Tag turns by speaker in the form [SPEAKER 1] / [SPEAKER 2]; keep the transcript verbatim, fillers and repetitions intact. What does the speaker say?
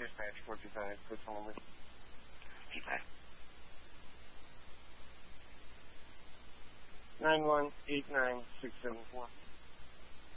[SPEAKER 1] dispatch four two five. What's the number?
[SPEAKER 2] two five.
[SPEAKER 1] nine one eight nine six seven four.